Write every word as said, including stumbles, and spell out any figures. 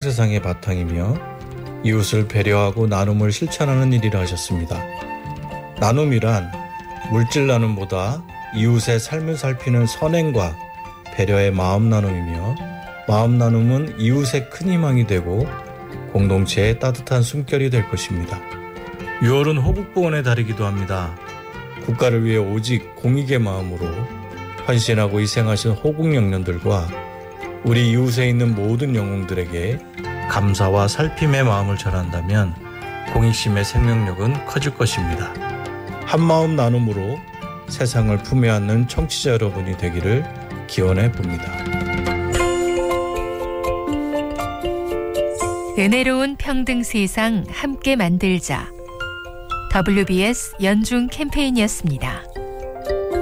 세상의 바탕이며 이웃을 배려하고 나눔을 실천하는 일이라 하셨습니다. 나눔이란 물질 나눔보다 이웃의 삶을 살피는 선행과 배려의 마음 나눔이며, 마음 나눔은 이웃의 큰 희망이 되고 공동체의 따뜻한 숨결이 될 것입니다. 유월은 호국보훈의 달이기도 합니다. 국가를 위해 오직 공익의 마음으로 헌신하고 희생하신 호국 영령들과 우리 이웃에 있는 모든 영웅들에게 감사와 살핌의 마음을 전한다면 공익심의 생명력은 커질 것입니다. 한마음 나눔으로 세상을 품에 안는 청취자 여러분이 되기를 기원해 봅니다. 은혜로운 평등 세상 함께 만들자. 더블유비에스 연중 캠페인이었습니다.